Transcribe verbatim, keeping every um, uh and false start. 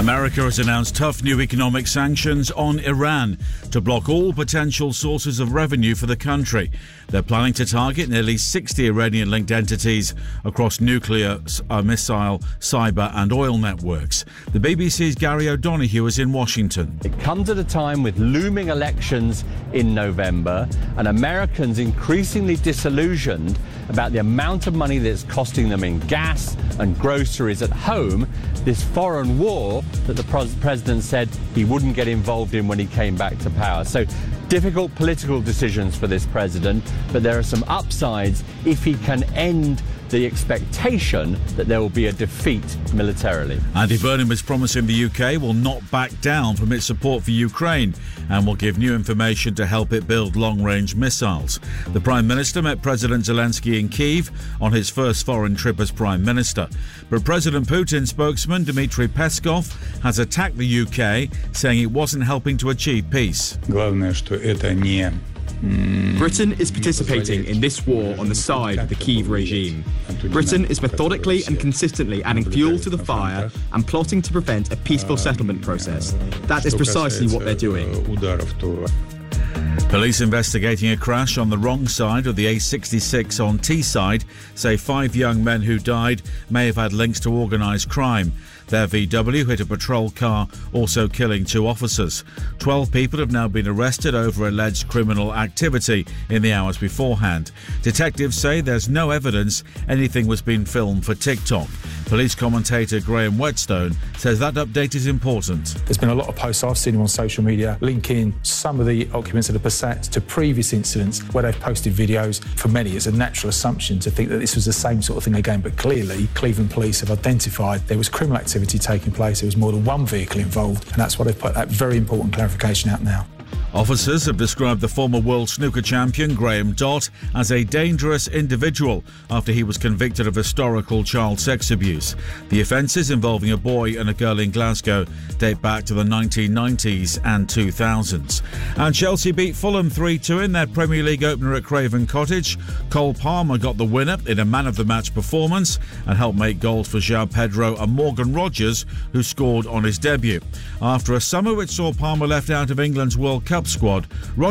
America has announced tough new economic sanctions on Iran to block all potential sources of revenue for the country. They're planning to target nearly sixty Iranian-linked entities across nuclear, uh, missile, cyber and oil networks. The B B C's Gary O'Donoghue is in Washington. It comes at a time with looming elections in November and Americans increasingly disillusioned about the amount of money that's costing them in gas and groceries at home, this foreign war that the president said he wouldn't get involved in when he came back to power. So difficult political decisions for this president, but there are some upsides if he can end the expectation that there will be a defeat militarily. Andy Burnham is promising the U K will not back down from its support for Ukraine and will give new information to help it build long-range missiles. The Prime Minister met President Zelensky in Kyiv on his first foreign trip as Prime Minister. But President Putin's spokesman, Dmitry Peskov, has attacked the U K, saying it wasn't helping to achieve peace. Britain is participating in this war on the side of the Kyiv regime. Britain is methodically and consistently adding fuel to the fire and plotting to prevent a peaceful settlement process. That is precisely what they're doing. Police investigating a crash on the wrong side of the A sixty-six on Teesside say five young men who died may have had links to organised crime. Their V W hit a patrol car, also killing two officers. Twelve people have now been arrested over alleged criminal activity in the hours beforehand. Detectives say there's no evidence anything was being filmed for TikTok. Police commentator Graham Whetstone says that update is important. There's been a lot of posts I've seen on social media linking some of the occupants of the Passat to previous incidents where they've posted videos. For many, it's a natural assumption to think that this was the same sort of thing again, but clearly Cleveland police have identified there was criminal activity taking place. There was more than one vehicle involved, and that's why they've put that very important clarification out now. Officers have described the former world snooker champion Graham Dott as a dangerous individual after he was convicted of historical child sex abuse. The offences involving a boy and a girl in Glasgow date back to the nineteen nineties and two thousands. And Chelsea beat Fulham three two in their Premier League opener at Craven Cottage. Cole Palmer got the winner in a man-of-the-match performance and helped make goals for João Pedro and Morgan Rogers, who scored on his debut. After a summer which saw Palmer left out of England's World Cup squad, Rogers